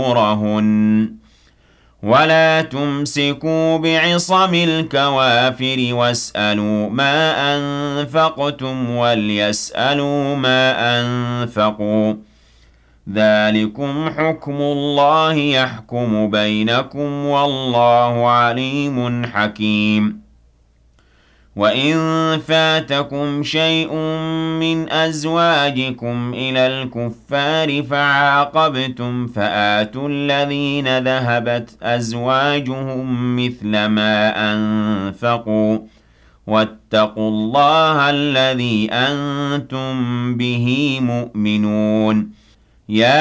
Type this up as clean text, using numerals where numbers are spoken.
أجورهن ولا تمسكوا بعصم الكوافر واسألوا ما أنفقتم وليسألوا ما أنفقوا ذلكم حكم الله يحكم بينكم والله عليم حكيم وإن فاتكم شيء من أزواجكم إلى الكفار فعاقبتم فآتوا الذين ذهبت أزواجهم مثل ما أنفقوا واتقوا الله الذي أنتم به مؤمنون يا